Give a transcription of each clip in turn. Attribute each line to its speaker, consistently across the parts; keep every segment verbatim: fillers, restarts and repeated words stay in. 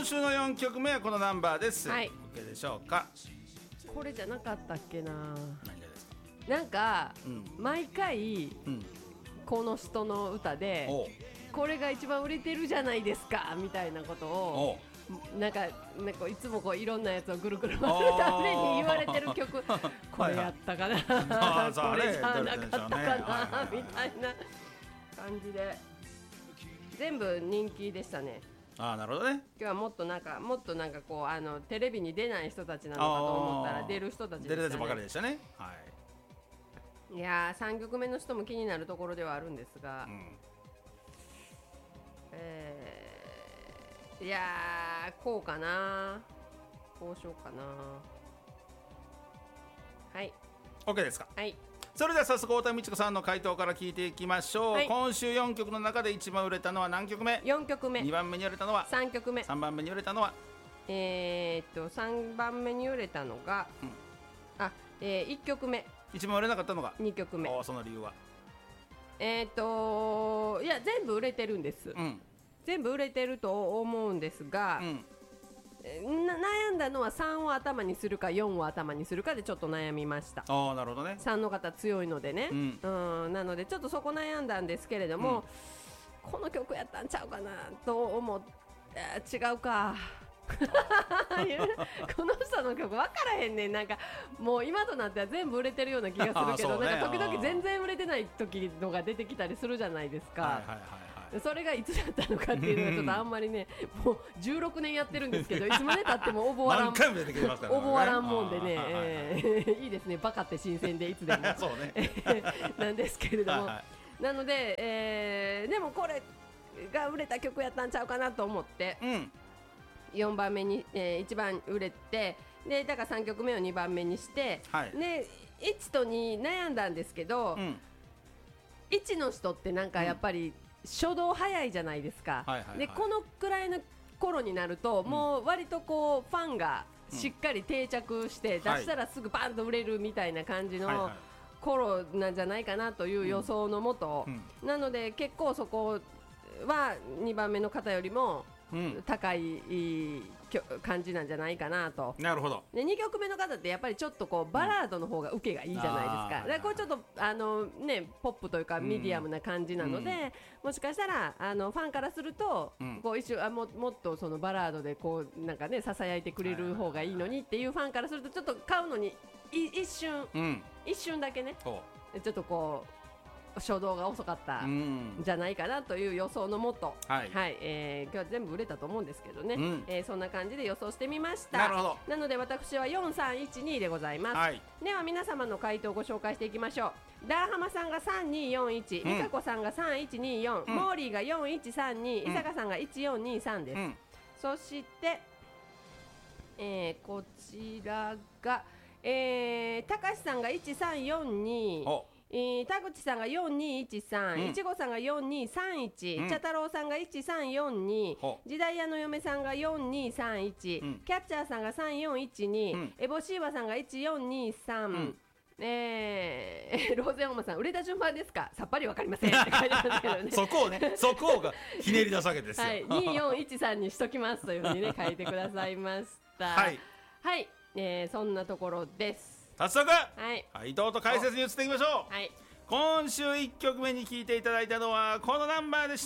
Speaker 1: 週のよんきょくめはこのナンバーです、
Speaker 2: はい、
Speaker 1: OK でしょうか。
Speaker 2: これじゃなかったっけな。
Speaker 1: 何がですか。
Speaker 2: なんか、
Speaker 1: うん、
Speaker 2: 毎回、うん、この人の歌でこれが一番売れてるじゃないですかみたいなことをなんか、なんかいつもこういろんなやつをぐるぐる回るために言われてる曲これやったかな、はいはい、これじゃなかったかなみたいな感じで全部人気でしたね。
Speaker 1: あー、なるほどね。
Speaker 2: 今日はもっとなんかもっとなんかこうあのテレビに出ない人たちなのかと思ったら出る人たちでしたね。
Speaker 1: 出るやつばかりでしたね。はい。
Speaker 2: いやーさんきょくめの人も気になるところではあるんですが、うん、えー、いやーこうかな、こうしようかな。はい、
Speaker 1: OK ですか。
Speaker 2: はい、
Speaker 1: それでは早速太田美智子さんの回答から聞いていきましょう、はい、今週よんきょくの中で一番売れたのは何曲目。
Speaker 2: よんきょくめ。
Speaker 1: にばんめに売れたのは
Speaker 2: さんきょくめ。
Speaker 1: さんばんめに売れたのは
Speaker 2: えー、っとさんばんめに売れたのが、うん、あ、えー、いっきょくめ。
Speaker 1: 一番売れなかったのが
Speaker 2: にきょくめ。
Speaker 1: その理由は。
Speaker 2: えー、っといや全部売れてるんです、うん、全部売れてると思うんですが、うん、な悩んだのはさんを頭にするかよんを頭にするかでちょっと悩みました。
Speaker 1: あ、なるほどね。
Speaker 2: さんの方強いのでね、うんうん、なのでちょっとそこ悩んだんですけれども、うん、この曲やったんちゃうかなと思って、違うかこの人の曲分からへんねん。なんかもう今となっては全部売れてるような気がするけど、ね、なんか時々全然売れてない時のが出てきたりするじゃないですか、はいはいはいはい、それがいつだったのかっていうのがちょっとあんまりねもうじゅうろくねんやってるんですけどいつまでたっても覚わらん覚わらんもんでね、えー、いいですね。バカって新鮮でいつでもそう、ね、なんですけれども、はいはい、なので、えー、でもこれが売れた曲やったんちゃうかなと思って、うん、よんばんめに、えー、いちばん売れて、でだからさんきょくめをにばんめにして、はい、でいちとに悩んだんですけど、うん、いちの人ってなんかやっぱり初動早いじゃないですか、はいはいはい、でこのくらいの頃になると、うん、もう割とこうファンがしっかり定着して、うん、出したらすぐバンと売れるみたいな感じの頃なんじゃないかなという予想のもと、うんうん、なので結構そこはにばんめの方よりもうん、高い感じなんじゃないかなと。
Speaker 1: なるほど。
Speaker 2: でにきょくめの方ってやっぱりちょっとこうバラードの方が受けがいいじゃないですか、うん、だからこれちょっとあの、ね、ポップというかミディアムな感じなので、うん、もしかしたらあのファンからすると、うん、こう一瞬あ も, もっとそのバラードでこうなんかねささやいてくれる方がいいのにっていうファンからするとちょっと買うのに一瞬、うん、一瞬だけねちょっとこう初動が遅かったんじゃないかなという予想のもと、はいはい、えー、今日は全部売れたと思うんですけどね、うん、えー、そんな感じで予想してみました。
Speaker 1: なるほど。
Speaker 2: なので私はよんさんいちにでございます、はい、では皆様の回答をご紹介していきましょう。ダーハマさんがさんによんいち、美香子さんがさんいちによん、うん、モーリーがよんいちさんに、うん、伊坂さんがいちよんにさんです、うん、そして、えー、こちらが、えー、高橋さんがいちさんよんに、えー、田口さんがよんにいちさん、うん、いちごさんがよんにさんいち、うん、茶太郎さんがいちさんよんに、時代屋の嫁さんがよんにさんいち、うん、キャッチャーさんがさんよんいちに、うん、エボシーバさんがいちよんにさん、うん、えー、ローゼンオマさん売れた順番ですかさっぱりわかりませんって書いてますけどね
Speaker 1: そこをね、そこをがひねり出すわけですよ、はい、
Speaker 2: によんいちさんにしときますというふうにね書いてくださいましたはい、はい、えー、そんなところです。
Speaker 1: 早速、はいはい、伊藤と解説に移っていきましょう。はい、今週いっきょくめに聴いていただいたのはこのナンバーでした。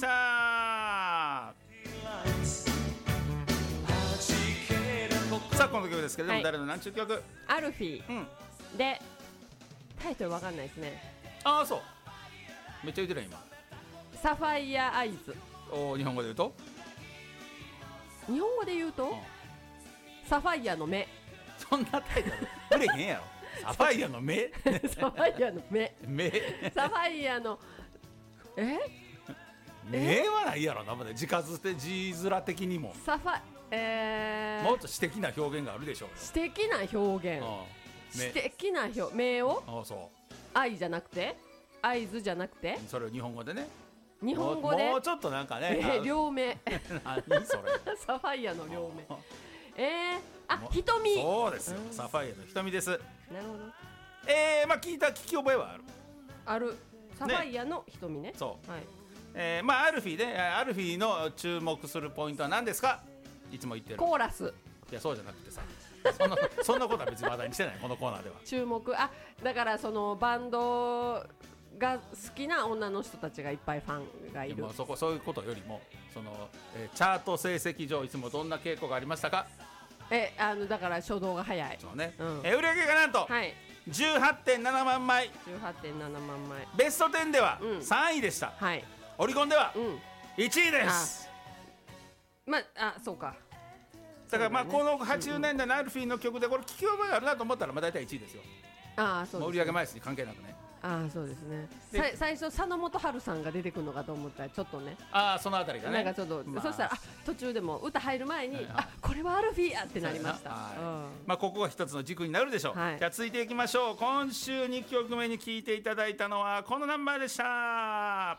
Speaker 1: さあこの曲ですけれども、はい、誰の何中曲？
Speaker 2: アルフィー、うん、でタイトルわかんないですね。
Speaker 1: ああそうめっちゃ言ってる今。
Speaker 2: サファイアアイズ。
Speaker 1: お日本語で言うと
Speaker 2: 日本語で言うと、うん、サファイアの目。
Speaker 1: そんなタイトル売れへんやろサファイアの目
Speaker 2: サファイアの目
Speaker 1: 目
Speaker 2: サファイアのえ
Speaker 1: 目はないやろな。字数って字面的にも
Speaker 2: サファ、えー、
Speaker 1: もっと詩的な表現があるでしょうよ。
Speaker 2: 詩的な表現、詩的な表目を
Speaker 1: あそう
Speaker 2: 愛じゃなくて合図じゃなくて
Speaker 1: それを日本語でね
Speaker 2: 日本語で
Speaker 1: もうちょっとなんかね、
Speaker 2: えー、両目
Speaker 1: 何それ
Speaker 2: サファイアの両目えー、あ瞳
Speaker 1: そうですよ、うん、サファイアの瞳です。
Speaker 2: なるほど。
Speaker 1: えー、まあ聞いた聞き覚えはある
Speaker 2: あるサファイアの瞳 ね, ね
Speaker 1: そう、はい、えー、まあアルフィーでアルフィーの注目するポイントは何ですか？ いつも言ってる
Speaker 2: コーラス。
Speaker 1: いやそうじゃなくてさそんなそんなことは別に話題にしてないこのコーナーでは。
Speaker 2: 注目、あだからそのバンドが好きな女の人たちがいっぱいファンがいる。
Speaker 1: でもそこそういうことよりもその、えー、チャート成績上いつもどんな傾向がありましたか。
Speaker 2: えあのだから初動が早い。
Speaker 1: そうね、
Speaker 2: うん、
Speaker 1: えー、売上がなんと、はい、じゅうはちてんななまんまい。
Speaker 2: じゅうはちてんななまんまい。
Speaker 1: ベストじゅうではさんいでした、うん、はい、オリコンでは、うん、いちいです。
Speaker 2: まあそうか。
Speaker 1: だからまあこのはちじゅうねんだいのアルフィーの曲でこれ聴き覚えがあるなと思ったらまあ大体いちいですよ。
Speaker 2: あそうです、ね、
Speaker 1: 売上枚数に関係なくね。
Speaker 2: あそうですね。最初佐野元春さんが出てくるのかと思ったらちょっとね、
Speaker 1: あそのあたりがね
Speaker 2: なんかちょっと、まあ、そしたらあ途中でも歌入る前に、はいはい、あこれはアルフィーやってなりました、はいうん
Speaker 1: まあ、ここが一つの軸になるでしょう、はい、じゃあ続いていきましょう。今週にきょくめに聴いていただいたのはこのナンバーでした。さ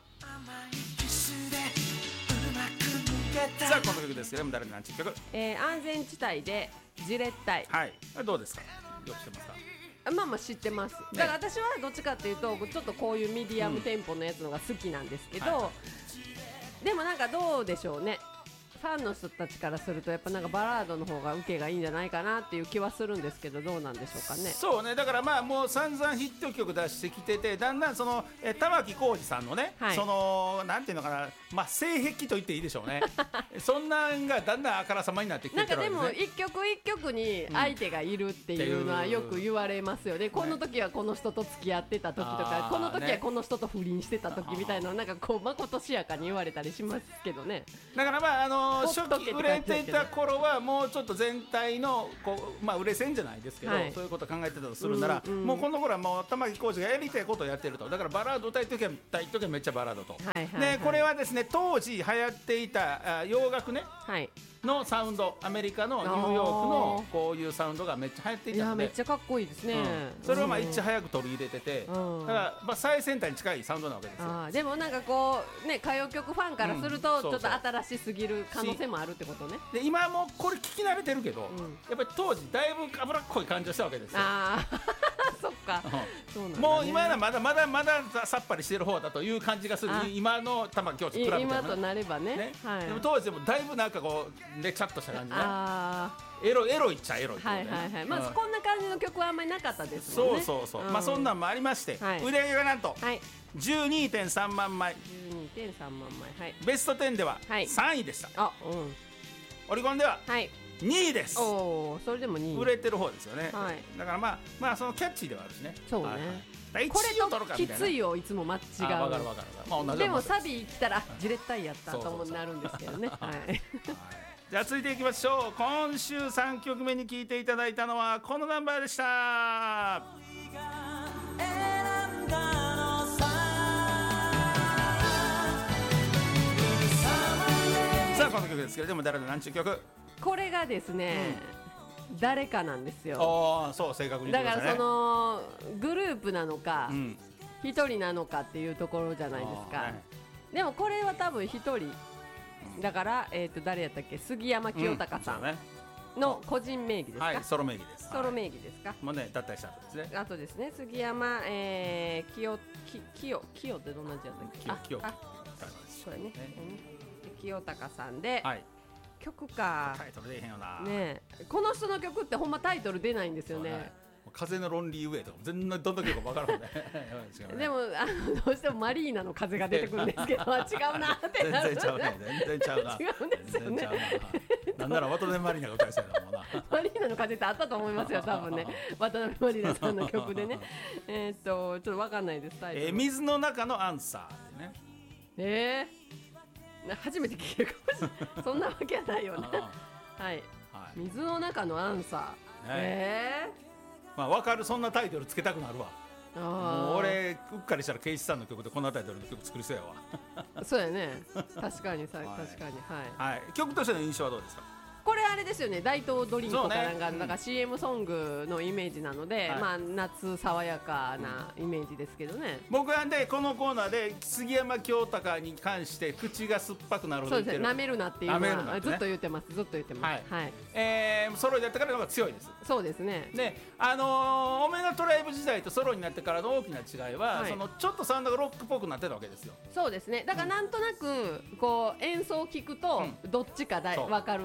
Speaker 1: あこの曲ですけども誰の何ちゅう曲、
Speaker 2: えー、安全地帯でジレッタイ。
Speaker 1: はいどうですか、よく知ってますか。
Speaker 2: まあまあ知ってます、ね、だから私はどっちかっていうとちょっとこういうミディアムテンポのやつのが好きなんですけど、うんはい、でもなんかどうでしょうね、ファンの人たちからするとやっぱなんかバラードの方が受けがいいんじゃないかなっていう気はするんですけど、どうなんでしょうかね。
Speaker 1: そうね、だからまあもう散々ヒット曲出してきてて、だんだんそのえ玉置浩二さんのね、はい、そのなんていうのかな、まあ性癖と言っていいでしょうねそんなんがだんだんあからさまになってきてるわけですね。
Speaker 2: なんかでも一曲一曲に相手がいるっていうのはよく言われますよね、うん、この時はこの人と付き合ってた時とか、ね、この時はこの人と不倫してた時みたいなのなんかこうまことしやかに言われたりしますけどね。
Speaker 1: だからまああの初期売れていた頃はもうちょっと全体のこう、まあ、売れ線じゃないですけど、はい、そういうことを考えてたとするなら、うんうん、もうこの頃はもう玉置浩二がやりたいことをやってると。だからバラード歌いときは歌いときはめっちゃバラードと、はいはいはい、でこれはですね当時流行っていた洋楽ね、はいのサウンド、アメリカのニューヨークのこういうサウンドがめっちゃ流行っていたので、
Speaker 2: いやめっちゃかっこいいですね、うん、
Speaker 1: それをまあいち早く取り入れてて、うん、だからまあ最先端に近いサウンドなわけですよ。
Speaker 2: あでもなんかこうね歌謡曲ファンからするとちょっと新しすぎる可能性もあるってことね。
Speaker 1: で今もこれ聞き慣れてるけど、うん、やっぱり当時だいぶ脂っこい感じをしたわけですよ。
Speaker 2: あそっか、
Speaker 1: そうなんだね、もう今はまだまだまださっぱりしてる方だという感じがする。今の玉置浩二比べたら、ね、
Speaker 2: 今となれば ね, ね、はい、
Speaker 1: でも当時でもだいぶなんかこうねちゃっとした感じね。あエロエロいっちゃエロい、ね、
Speaker 2: はいはいはい、まあ、うん、こんな感じの曲はあんまりなかったです
Speaker 1: もんね。そうそうそう、うん、まあそんなんもありまして、はい、売り上げがなんと じゅうにてんさんまんまい、
Speaker 2: じゅうにてんさんまんまい、はい、
Speaker 1: ベストじゅうではさんいでした、はい、あ、うん、オリコンではにいです、はい、
Speaker 2: おそれでもにい
Speaker 1: 売れてる方ですよね、はい、だからまあまあそのキャッチーではあるしね。
Speaker 2: そうね、はい、これときついをいつも間違う。
Speaker 1: わかるわかる、まあ、同じ
Speaker 2: でもサビ来たらジレッタイやったとなるんですけどね。
Speaker 1: じゃあ続いていきましょう。今週さんきょくめに聴いていただいたのはこのナンバーでした。さあこの曲ですけれども誰の何ちゅう曲。
Speaker 2: これがですね、うん、誰かなんですよ。
Speaker 1: ああそう正確に言ってましたね。
Speaker 2: だからそのグループなのか一、うん、人なのかっていうところじゃないですか、はい、でもこれは多分一人だから、えー、と誰やったっけ、杉山清隆さんの個人名義ですか、
Speaker 1: はい、ソロ名義です。
Speaker 2: ソロ名義ですか、はい、
Speaker 1: もうね脱退した後ですね。
Speaker 2: あとですね杉山、えー、清清清ってどんな字やったっけ。
Speaker 1: 清清
Speaker 2: あこれね、ね清隆さんで、はい、曲か
Speaker 1: タイトル出えへんよな、
Speaker 2: ね、この人の曲ってほんまタイトル出ないんですよね。
Speaker 1: 風のロンリーウェイとか全然どんな曲か分からんね
Speaker 2: でもあのどうしてもマリーナの風が出てくるんですけど違うなってなる。
Speaker 1: 全然ちゃうね、全然ちゃうな。
Speaker 2: 違うんですよね。
Speaker 1: なんなら渡辺マリーナが歌いそうやなもんな。
Speaker 2: マリーナの風ってあったと思いますよ多分ね渡辺マリーナさんの曲でねえっとちょっと分かんないですタイトル、
Speaker 1: えー、水の中のアンサーでね。
Speaker 2: えー、初めて聞けるかもしれないそんなわけはないよねはい、はい、水の中のアンサー、はい、えー
Speaker 1: まあ分かる、そんなタイトルつけたくなるわ。もう俺うっかりしたらケイシさんの曲でこんなタイトルの曲作りそうやわ
Speaker 2: そうやね確かにさ、はい、確かにはい、
Speaker 1: はい、曲としての印象はどうですか。
Speaker 2: これあれですよね、大東ドリンクかなんか、ね、なんか シーエム ソングのイメージなので、はい、まあ夏爽やかなイメージですけどね、
Speaker 1: うん、僕はねこのコーナーで杉山清隆に関して口が酸っぱくなるほど言ってる。
Speaker 2: そうですね、舐めるなっていうのは、ね、ずっと言ってますずっと言ってます、はい、はい、
Speaker 1: えー、ソロになってからの方が強いです。
Speaker 2: そうですね。
Speaker 1: で、あのー、オメガトライブ時代とソロになってからの大きな違いは、はい、そのちょっとサウンドがロックっぽくなってたわけですよ。
Speaker 2: そうですね、だからなんとなくこう演奏を聞くとどっちかだい分かる感じはし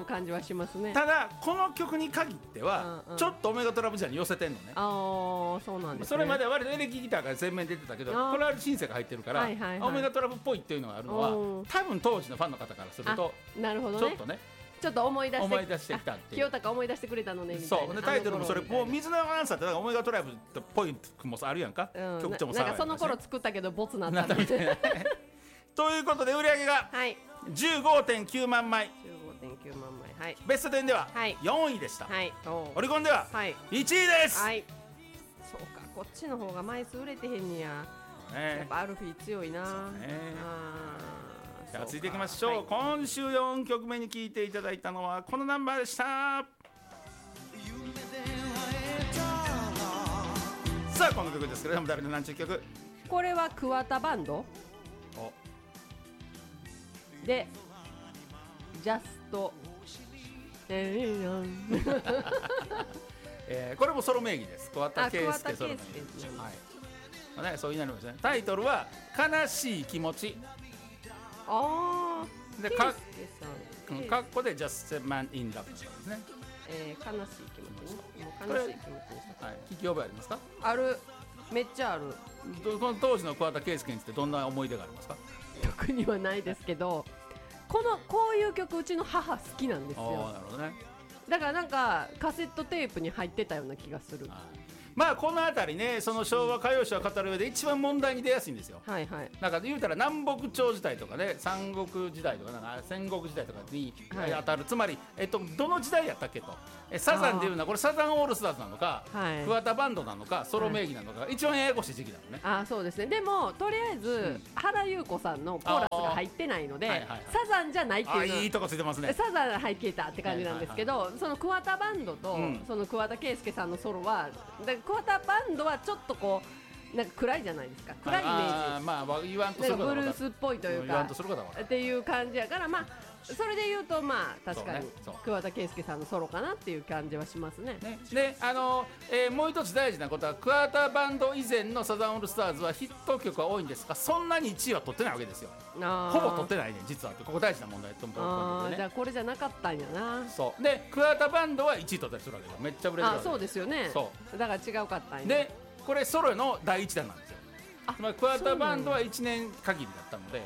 Speaker 2: しますね。
Speaker 1: ただこの曲に限っては、うんうん、ちょっとオメガトラブジャーに寄せてんのね。
Speaker 2: ああ、そうなんですね。
Speaker 1: それまでは割とエレキギターが前面に出てたけど、これはシンセが入ってるから、はいはいはい、オメガトラブっぽいっていうのがあるのは多分当時のファンの方からすると
Speaker 2: なるほど、ね、
Speaker 1: ちょっとね
Speaker 2: ちょっと思い出して
Speaker 1: 思い出してきたっていう。
Speaker 2: 清高思い出してくれたのねみたいな。
Speaker 1: そうでタイトルもそれもう水のアンサーってなんかオメガトラブっぽいもあるやんか、うん、曲調も
Speaker 2: さ、ね、なんかその頃作ったけどボツなったみたいな
Speaker 1: ということで売り上げが じゅうごてんきゅうまんまい、
Speaker 2: じゅうごてんきゅうまんまい、はい、
Speaker 1: ベストテンではよんいでした、はい、オリコンではいちいです、
Speaker 2: はい、そうか、こっちの方が枚数売れてへんねや、ね、やっぱアルフィー強いな。そうね。
Speaker 1: じゃあ続いていきましょう、はい、今週よんきょくめに聴いていただいたのはこのナンバーでした。さあこの曲ですけれども誰の何ちゅう曲。
Speaker 2: これは桑田バンドでジャストえ
Speaker 1: ー、これもソロ名義です。桑田佳祐ソロ名義、はい、ね、そういうなりますね。タイトルは悲しい気持ち。
Speaker 2: あ
Speaker 1: あ、でかかっこで Just a Man in Love ですね。
Speaker 2: えー、悲しい気持ちね。もう悲しい気持ちにした。
Speaker 1: はい、聞き覚えありますか。
Speaker 2: ある、めっちゃある。
Speaker 1: この当時の桑田佳祐についてどんな思い出がありますか。
Speaker 2: 特にはないですけど、このこういう曲うちの母好きなんですよ。
Speaker 1: あ、なるほどね。
Speaker 2: だからなんかカセットテープに入ってたような気がする。
Speaker 1: まあこの辺りね、その昭和歌謡史を語る上で一番問題に出やすいんですよ。
Speaker 2: はいはい。
Speaker 1: なんか言うたら南北朝時代とかね、三国時代とかなんか戦国時代とかに当たる、はい、つまりえっとどの時代やったっけと。えサザンでいうのはこれサザンオールスターズなのか、はい、桑田バンドなのかソロ名義なのか、はい、一番ややこしい時期なのね。
Speaker 2: あ、そうですね。でもとりあえず、うん、原由子さんのコーラスが入ってないので、はいはいはい、サザンじゃないっていうの。
Speaker 1: あ、いいとこついてますね。
Speaker 2: サザン入ってたって感じなんですけど、はいはいはい、その桑田バンドと、うん、その桑田佳祐さんのソロは、だ桑田バンドはちょっとこうなんか暗いじゃないですか。暗いイメージ。
Speaker 1: あ、まあ言わんとすることは
Speaker 2: ブルースっぽいというか、
Speaker 1: 言わんとすることは
Speaker 2: っていう感じやから、まあそれで言うとまあ確かに桑田佳祐さんのソロかなっていう感じはしますね。
Speaker 1: ね、であの、えー、もう一つ大事なことは桑田バンド以前のサザンオールスターズはヒット曲は多いんですが、そんなにいちいは取ってないわけですよ。ほぼ取ってないね実は。ここ大事な問題と思
Speaker 2: う、ね、じゃあこれじゃなかったんやな。
Speaker 1: そうで桑田バンドはいちい取ったりするわけよ。めっちゃ売れてるわけ。
Speaker 2: あ、そうですよね。そうだから違うかったんや。
Speaker 1: でこれソロのだいいちだんなんですよ。まあ、桑田バンドはいちねん限りだったので、はい、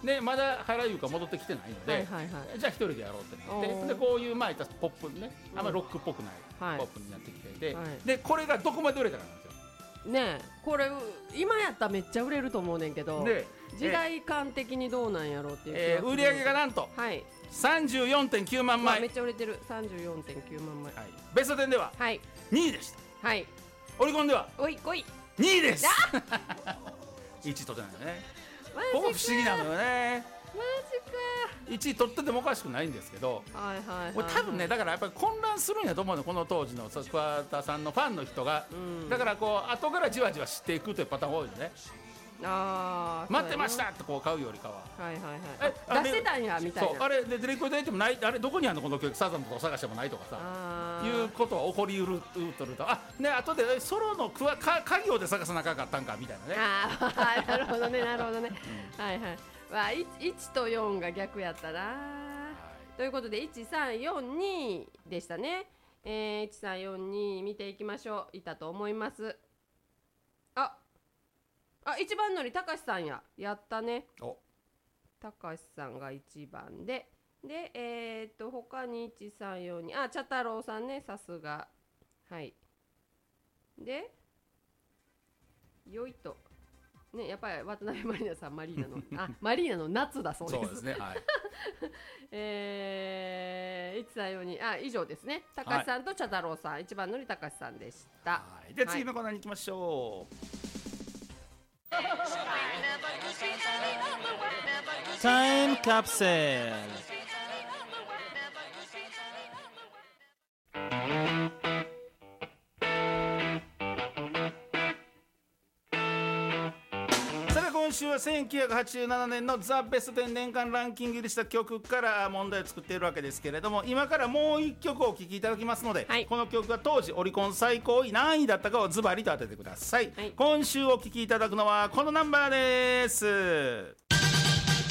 Speaker 1: でまだ原由子は戻ってきてないので、はいはいはい、じゃあ一人でやろうってなって、でこういう前言ったポップね、あんまりロックっぽくない、うん、ポップになってきてて、はい、でこれがどこまで売れたかなんですよ。
Speaker 2: ねえ、これ今やったらめっちゃ売れると思うねんけど、時代感的にどうなんやろうっていう、
Speaker 1: えー、売り上げがなんと、はい、さんじゅうよんてんきゅうまんまい、
Speaker 2: めっちゃ売れてる。さんじゅうよんてんきゅうまんまい、はい、
Speaker 1: ベストテンではにいでした、はい、オリコンでは
Speaker 2: おいこい
Speaker 1: にいです。いちい取ってないよね。ここ不思議なのよね。
Speaker 2: マジか。
Speaker 1: いちい取っててもおかしくないんですけど、はいはいはいはい、これ多分ね、だからやっぱり混乱するんやと思うの、この当時の桑田さんのファンの人が、うん、だからこう後からじわじわ知っていくというパターン多いよね。あ、待ってましたってこう買うよりかは、はいはいはい、
Speaker 2: 出してたんやみたいな。
Speaker 1: そう、あれでレコードでもない、あれどこにあるのこの曲、サザンとか探してもないとかさ、いうことは起こりうるとると、あね、後でソロのくわか家業で探さなかったんかみたいなね。
Speaker 2: あ、なるほどねなるほどね、うん、はいはい。わあ、いちとよんが逆やったな、はい、ということでいちさんよんにでしたね。えー、いちさんよんに見ていきましょう。いたと思います。ああ、いちばん乗りたかしさんや。やったね。たかしさんがいちばんで、で、えー、っと他にいちさんよんに、あ、茶太郎さんね、さすが。はい。で、よいとね、やっぱり渡辺満里奈さん、マリーナのあマリーナの夏だそうです。
Speaker 1: そうですね。はい。
Speaker 2: えー、いちさんよんに、あ、以上ですね。たかしさんと茶太郎さん、はい、いちばん乗りたかしさんでした。は
Speaker 1: い。で、次のコーナーに行きましょう。タイムカプセル。今週はせんきゅうひゃくはちじゅうななねんのザ・ベストテン年間ランキング入りした曲から問題を作っているわけですけれども、今からもういっきょくお聴きいただきますので、はい、この曲が当時オリコン最高位何位だったかをズバリと当ててください、はい、今週お聴きいただくのはこのナンバーです。